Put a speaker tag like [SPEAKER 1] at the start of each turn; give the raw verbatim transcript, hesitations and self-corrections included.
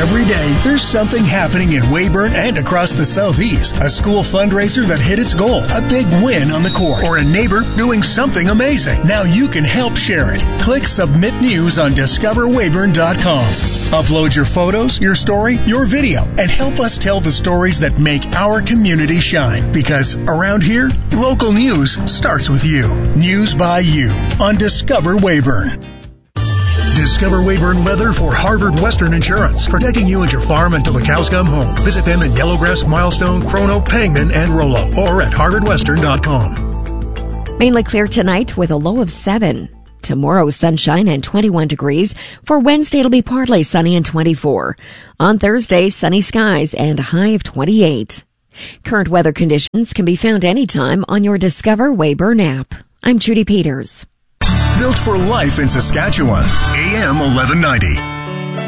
[SPEAKER 1] Every day, there's something happening in Weyburn and across the Southeast. A school fundraiser that hit its goal, a big win on the court, or a neighbor doing something amazing. Now you can help share it. Click Submit News on discover weyburn dot com. Upload your photos, your story, your video, and help us tell the stories that make our community shine. Because around here, local news starts with you. News by you on Discover Weyburn. Discover Weyburn weather for Harvard Western Insurance, protecting you and your farm until the cows come home. Visit them in Yellowgrass, Milestone, Chrono, Pangman, and Rollo, or at harvard western dot com.
[SPEAKER 2] Mainly clear tonight with a low of seven. Tomorrow, sunshine and twenty-one degrees. For Wednesday, it'll be partly sunny and twenty-four. On Thursday, sunny skies and a high of twenty-eight. Current weather conditions can be found anytime on your Discover Weyburn app. I'm Judy Peters.
[SPEAKER 1] Built for life in Saskatchewan. A M eleven ninety.